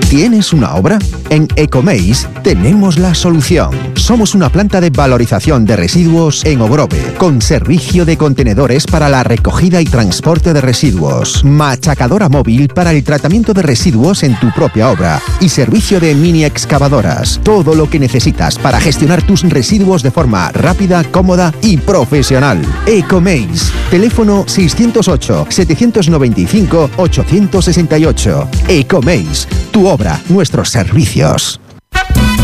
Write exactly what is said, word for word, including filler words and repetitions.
¿Tienes una obra? En Ecomeis tenemos la solución. Somos una planta de valorización de residuos en Ogrove, con servicio de contenedores para la recogida y transporte de residuos, machacadora móvil para el tratamiento de residuos en tu propia obra y servicio de mini excavadoras. Todo lo que necesitas para gestionar tus residuos de forma rápida, cómoda y profesional. Ecomeis. Teléfono seiscientos ocho, setecientos noventa y cinco, ochocientos sesenta y ocho. Ecomeis. Tu obra, nuestros servicios.